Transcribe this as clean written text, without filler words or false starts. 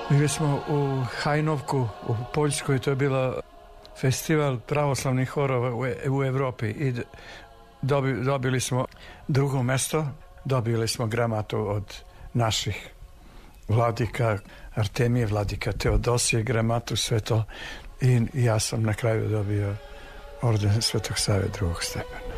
Bili smo u Hajnovku u Poljskoj, to je bilo festival pravoslavnih horova u Evropi i dobili smo drugo mesto, dobili smo gramatu od naših vladika Artemije, vladika Teodosije, gramatu, sve to, i ja sam na kraju dobio orden Svetog Save drugog stepena.